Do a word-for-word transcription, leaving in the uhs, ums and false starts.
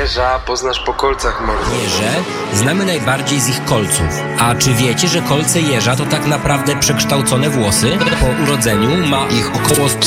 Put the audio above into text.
Jeża poznasz po kolcach, mordo. Jeże znamy najbardziej z ich kolców. A czy wiecie, że kolce jeża to tak naprawdę przekształcone włosy? Po urodzeniu ma ich około